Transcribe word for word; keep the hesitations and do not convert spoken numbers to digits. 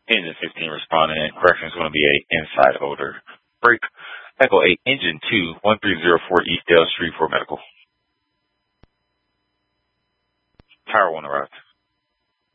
Engine fifteen responding. Correction is going to be a inside odor. Brake. Echo eight, Engine two, one three zero four East Dale Street for medical. Tower one arrived.